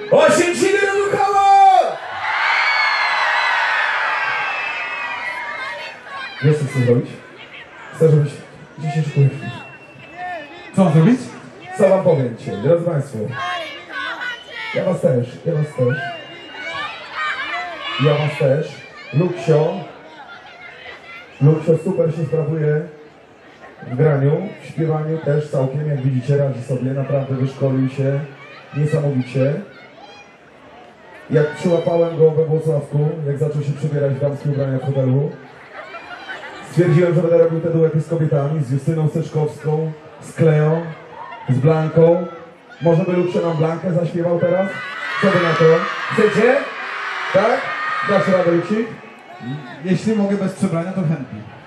Oświęcimy Lukowo! Wiesz co chcę zrobić? Chcę, żebyś dzisiejszy szykuje. Co mam zrobić? Co wam powiem dzisiaj, drodzy Państwo? Ja was też. Luksio super się sprawuje w graniu, w śpiewaniu też całkiem, jak widzicie, radzi sobie, naprawdę wyszkolił się niesamowicie. Jak przyłapałem go we Włocławku, jak zaczął się przebierać w damskie ubrania w hotelu, stwierdziłem, że będę robił te duety z kobietami, z Justyną Seczkowską, z Kleą, z Blanką. Może by Luksio nam Blankę zaśpiewał teraz? Co by na to? Chcecie? Tak? Dasz radę, Luksik? Jeśli mogę bez przebrania, to chętnie.